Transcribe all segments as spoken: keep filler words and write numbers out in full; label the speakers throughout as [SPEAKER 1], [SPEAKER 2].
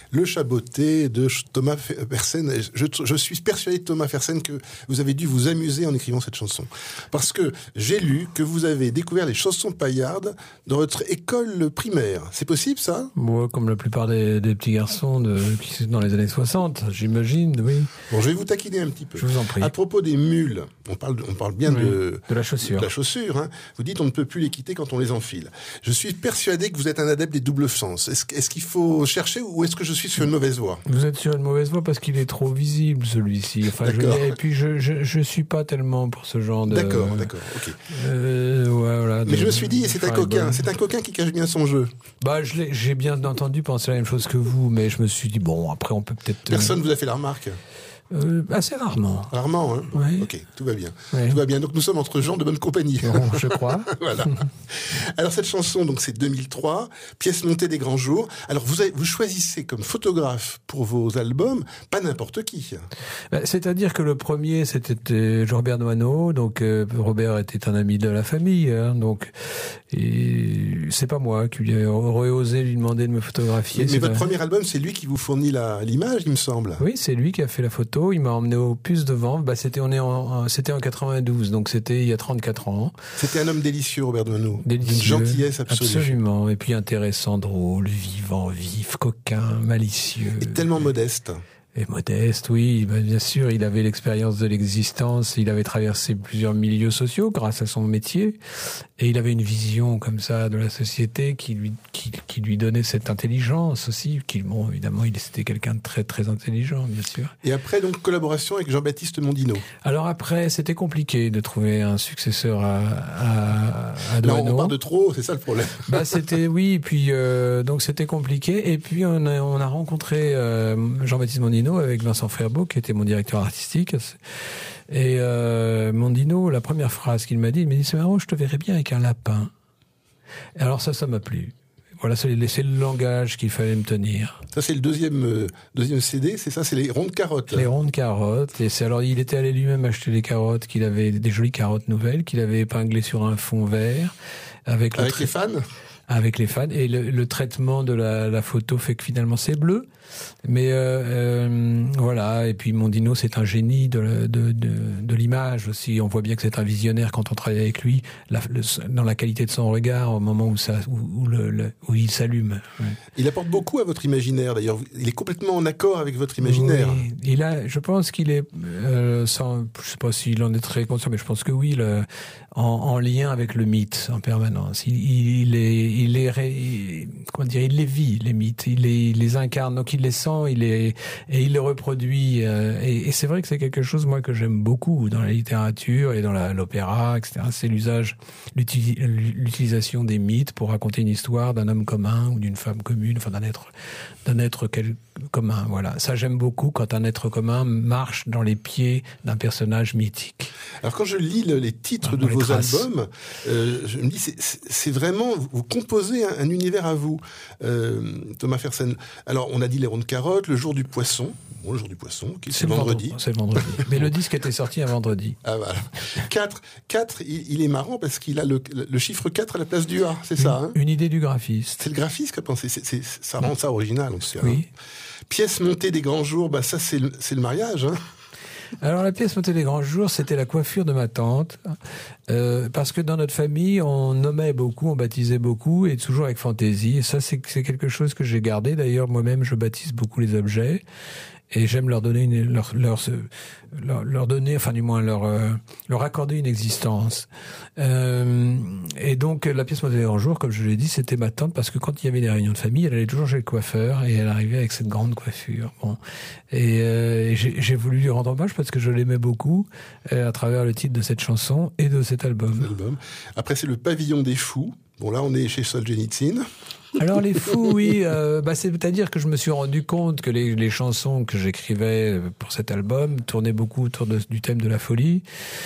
[SPEAKER 1] Le Chaboté de Thomas Fersen. Je, je suis persuadé, Thomas Fersen, que vous avez dû vous amuser en écrivant cette chanson. Parce que j'ai lu que vous avez découvert les chansons paillardes dans votre école primaire. C'est possible, ça?
[SPEAKER 2] Moi, comme la plupart des, des petits garçons de, qui sont dans les années soixante, j'imagine, oui.
[SPEAKER 1] Bon, je vais vous taquiner un petit peu.
[SPEAKER 2] Je vous en prie.
[SPEAKER 1] À propos des mules, on parle, on parle bien
[SPEAKER 2] oui,
[SPEAKER 1] de,
[SPEAKER 2] de la chaussure.
[SPEAKER 1] De la chaussure, hein. Vous dites on ne peut plus les quitter quand on les enfile. Je suis persuadé que vous êtes un adepte des doubles sens. Est-ce, est-ce qu'il faut chercher ou est-ce que je suis sur une mauvaise voie?
[SPEAKER 2] Vous êtes sur une mauvaise voie parce qu'il est trop visible, celui-ci. Enfin,
[SPEAKER 1] d'accord.
[SPEAKER 2] Je, et puis je, je, je suis pas tellement pour ce genre de...
[SPEAKER 1] D'accord, d'accord, ok.
[SPEAKER 2] Euh, ouais, voilà,
[SPEAKER 1] Mais
[SPEAKER 2] de,
[SPEAKER 1] je me suis dit, c'est un coquin, bon. c'est un coquin qui cache bien son jeu.
[SPEAKER 2] Bah, je l'ai, j'ai bien entendu penser la même chose que vous, mais je me suis dit, bon, après on peut peut-être...
[SPEAKER 1] Personne euh... vous a fait la remarque?
[SPEAKER 2] Euh, assez rarement.
[SPEAKER 1] Rarement, hein.
[SPEAKER 2] Oui.
[SPEAKER 1] Ok, tout va bien.
[SPEAKER 2] Oui.
[SPEAKER 1] Tout va bien. Donc nous sommes entre gens de bonne compagnie.
[SPEAKER 2] Bon, je crois.
[SPEAKER 1] Voilà. Alors cette chanson, donc c'est deux mille trois, pièce montée des grands jours. Alors vous avez, vous choisissez comme photographe pour vos albums pas n'importe qui.
[SPEAKER 2] Ben, c'est-à-dire que le premier c'était Jean-Robert Doisneau, donc euh, Robert était un ami de la famille, hein, donc et c'est pas moi qui aurais osé lui demander de me photographier.
[SPEAKER 1] Mais, mais votre
[SPEAKER 2] un...
[SPEAKER 1] premier album, c'est lui qui vous fournit la, l'image, il me semble.
[SPEAKER 2] Oui, c'est lui qui a fait la photo. Il m'a emmené au Puce de Vent. Bah, c'était, on est en, c'était en quatre-vingt-douze, donc c'était il y a trente-quatre ans.
[SPEAKER 1] C'était un homme délicieux, Robert Doisneau.
[SPEAKER 2] Délicieux.
[SPEAKER 1] Une gentillesse absolue.
[SPEAKER 2] Absolument. Et puis intéressant, drôle, vivant, vif, coquin, malicieux.
[SPEAKER 1] Et tellement modeste.
[SPEAKER 2] Et modeste, oui, ben bien sûr, il avait l'expérience de l'existence, il avait traversé plusieurs milieux sociaux grâce à son métier, et il avait une vision comme ça de la société qui lui qui, qui lui donnait cette intelligence aussi. Qui, bon, évidemment, il c'était quelqu'un de très très intelligent, bien sûr.
[SPEAKER 1] Et après, donc collaboration avec Jean-Baptiste Mondino.
[SPEAKER 2] Alors après, c'était compliqué de trouver un successeur à à, à Doisneau.
[SPEAKER 1] Non, on parle de trop, c'est ça le problème.
[SPEAKER 2] Bah c'était oui, et puis euh, donc c'était compliqué, et puis on a on a rencontré euh, Jean-Baptiste Mondino avec Vincent Ferbeau, qui était mon directeur artistique. Et euh, Mondino, la première phrase qu'il m'a dit, il m'a dit, c'est marrant, je te verrais bien avec un lapin. Et alors ça, ça m'a plu. Voilà, c'est le langage qu'il fallait me tenir.
[SPEAKER 1] Ça, c'est le deuxième, euh, deuxième C D, c'est ça, c'est les rondes carottes.
[SPEAKER 2] Les rondes carottes. Et c'est alors, il était allé lui-même acheter les carottes, qu'il avait, des jolies carottes nouvelles, qu'il avait épinglées sur un fond vert. Avec,
[SPEAKER 1] avec
[SPEAKER 2] tra-
[SPEAKER 1] les fans
[SPEAKER 2] Avec les fans. Et le, le traitement de la, la photo fait que finalement c'est bleu. Mais euh, euh, voilà, et puis Mondino, c'est un génie de, de, de, de l'image aussi. On voit bien que c'est un visionnaire quand on travaille avec lui, la, le, dans la qualité de son regard, au moment où, ça, où, où, le, le, où il s'allume. Ouais.
[SPEAKER 1] Il apporte beaucoup à votre imaginaire, d'ailleurs. Il est complètement en accord avec votre imaginaire.
[SPEAKER 2] Oui, il a, je pense qu'il est, euh, sans, je sais pas s'il en est très conscient, mais je pense que oui, le, en, en lien avec le mythe en permanence. Il, il est, il est, il, comment dire, il les vit, les mythes, il les, il les incarne. Donc il les sent, il les, et il les reproduit. Euh, et, et c'est vrai que c'est quelque chose, moi, que j'aime beaucoup dans la littérature et dans la, l'opéra, et cetera. C'est l'usage, l'uti, l'utilisation des mythes pour raconter une histoire d'un homme commun ou d'une femme commune, enfin d'un être, d'un être quel, commun. Voilà, ça j'aime beaucoup quand un être commun marche dans les pieds d'un personnage mythique.
[SPEAKER 1] Alors quand je lis le, les titres ah, de vos traces. albums, euh, je me dis c'est, c'est vraiment vous composez un, un univers à vous, euh, Thomas Fersen. Alors on a dit les rondes carottes, le jour du poisson. Bon, le jour du poisson, okay, c'est, c'est le vendredi. vendredi.
[SPEAKER 2] C'est le vendredi. Mais le disque était sorti un vendredi.
[SPEAKER 1] Ah voilà. quatre, quatre il, il est marrant parce qu'il a le, le chiffre quatre à la place du A, c'est
[SPEAKER 2] une,
[SPEAKER 1] ça hein
[SPEAKER 2] une idée du graphiste.
[SPEAKER 1] C'est le graphiste qui a pensé. C'est, c'est, ça rend ça original. En tout cas,
[SPEAKER 2] oui.
[SPEAKER 1] Hein. Pièce montée des grands jours, bah ça c'est le, c'est le mariage. Hein.
[SPEAKER 2] Alors la pièce montée des grands jours, c'était la coiffure de ma tante, euh, parce que dans notre famille, on nommait beaucoup, on baptisait beaucoup, et toujours avec fantaisie. Et ça, c'est, c'est quelque chose que j'ai gardé. D'ailleurs, moi-même, je baptise beaucoup les objets. Et j'aime leur donner une, leur, leur, leur, leur donner, enfin du moins leur, euh, leur accorder une existence. Euh, et donc la pièce montée des grands jours, comme je l'ai dit, c'était ma tante parce que quand il y avait des réunions de famille, elle allait toujours chez le coiffeur et elle arrivait avec cette grande coiffure. Bon, et, euh, et j'ai, j'ai voulu lui rendre hommage parce que je l'aimais beaucoup euh, à travers le titre de cette chanson et de cet album.
[SPEAKER 1] album. Après, c'est le Pavillon des Fous. Bon là, on est chez Solzhenitsyn.
[SPEAKER 2] Alors les fous, oui, euh, bah c'est-à-dire que je me suis rendu compte que les, les chansons que j'écrivais pour cet album tournaient beaucoup autour de, du thème de la folie,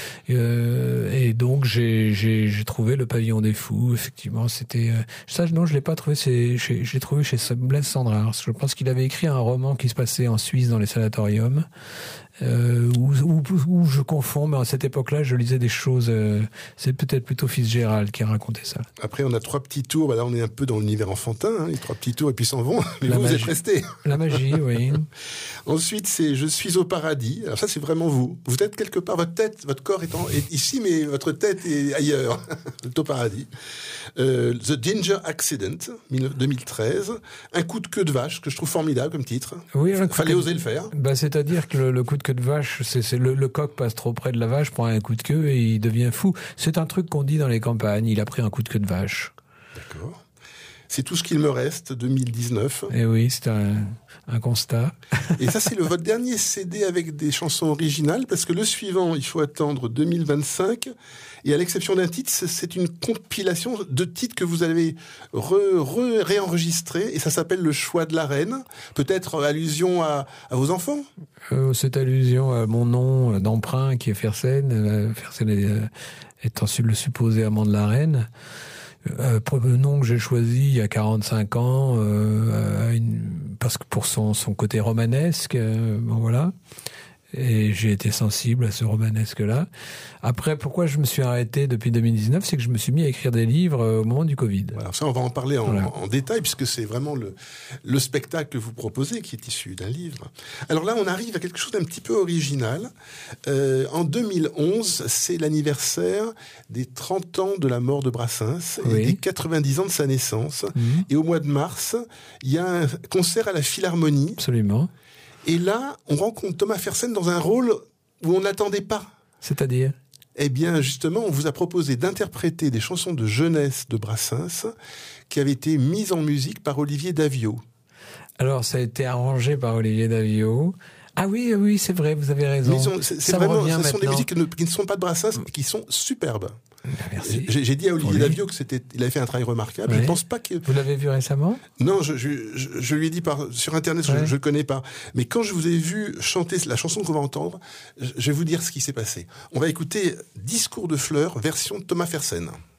[SPEAKER 2] euh, et donc j'ai, j'ai, j'ai trouvé le Pavillon des Fous. Effectivement, c'était euh, ça. Non, je l'ai pas trouvé. C'est, j'ai, j'ai trouvé chez Blaise Cendrars. Je pense qu'il avait écrit un roman qui se passait en Suisse dans les sanatoriums, euh, où, où, où je confonds, mais à cette époque-là, je lisais des choses... Euh, c'est peut-être plutôt Fitzgerald qui racontait ça.
[SPEAKER 1] Après, on a trois petits tours. Bah là, on est un peu dans l'univers enfantin. Hein, les trois petits tours, et puis s'en vont. Mais
[SPEAKER 2] La
[SPEAKER 1] vous,
[SPEAKER 2] magie.
[SPEAKER 1] vous êtes restés.
[SPEAKER 2] La magie, oui.
[SPEAKER 1] Ensuite, c'est « Je suis au paradis ». Alors ça, c'est vraiment vous. Vous êtes quelque part, votre tête, votre corps est, en, est ici, mais votre tête est ailleurs. Vous êtes au paradis. Euh, « The Danger Accident », deux mille treize. Un coup de queue de vache, que je trouve formidable comme titre.
[SPEAKER 2] Oui,
[SPEAKER 1] il fallait oser le faire.
[SPEAKER 2] Bah, c'est-à-dire que le, le coup de queue de vache, c'est, c'est le, le coq passe trop près de la vache, prend un coup de queue et il devient fou. C'est un truc qu'on dit dans les campagnes. Il a pris un coup de queue de vache.
[SPEAKER 1] D'accord. C'est tout ce qu'il me reste, deux mille dix-neuf.
[SPEAKER 2] Et oui, c'est un, un constat.
[SPEAKER 1] Et ça, c'est le, votre dernier C D avec des chansons originales, parce que le suivant, il faut attendre deux mille vingt-cinq. Et à l'exception d'un titre, c'est une compilation de titres que vous avez re, re, réenregistrés, et ça s'appelle Le Choix de la Reine. Peut-être allusion à, à vos enfants ?
[SPEAKER 2] euh, C'est allusion à mon nom d'emprunt qui est Fersen. Euh, Fersen est, euh, étant le supposé amant de la reine. Euh, le nom que j'ai choisi il y a quarante-cinq ans, euh, une, parce que pour son, son côté romanesque, euh, bon voilà. Et j'ai été sensible à ce romanesque-là. Après, pourquoi je me suis arrêté depuis deux mille dix-neuf, c'est que je me suis mis à écrire des livres au moment du Covid.
[SPEAKER 1] Voilà, ça, on va en parler en,
[SPEAKER 2] voilà.
[SPEAKER 1] en détail, puisque c'est vraiment le, le spectacle que vous proposez qui est issu d'un livre. Alors là, on arrive à quelque chose d'un petit peu original. Euh, en deux mille onze, c'est l'anniversaire des trente ans de la mort de Brassens et
[SPEAKER 2] oui.
[SPEAKER 1] des quatre-vingt-dix ans de sa naissance.
[SPEAKER 2] Mmh.
[SPEAKER 1] Et au mois de mars, il y a un concert à la Philharmonie.
[SPEAKER 2] Absolument.
[SPEAKER 1] Et là, on rencontre Thomas Fersen dans un rôle où on n'attendait pas.
[SPEAKER 2] C'est-à-dire ?
[SPEAKER 1] Eh bien, justement, on vous a proposé d'interpréter des chansons de jeunesse de Brassens qui avaient été mises en musique par Olivier Daviau.
[SPEAKER 2] Alors, ça a été arrangé par Olivier Daviau. Ah oui, oui, c'est vrai, vous avez raison.
[SPEAKER 1] Mais c'est, c'est
[SPEAKER 2] ça
[SPEAKER 1] vraiment,
[SPEAKER 2] ce
[SPEAKER 1] sont
[SPEAKER 2] maintenant.
[SPEAKER 1] des musiques qui ne, qui ne sont pas de Brassens, mais qui sont superbes.
[SPEAKER 2] Merci.
[SPEAKER 1] J'ai, j'ai dit à Olivier Daviau que c'était, il avait fait un travail remarquable.
[SPEAKER 2] Ouais.
[SPEAKER 1] Je pense pas que.
[SPEAKER 2] Vous l'avez vu récemment ?
[SPEAKER 1] Non, je, je, je, je lui ai dit par, sur Internet, ouais. je, je connais pas. Mais quand je vous ai vu chanter la chanson qu'on va entendre, je, je vais vous dire ce qui s'est passé. On va écouter Discours de fleurs, version Thomas Fersen.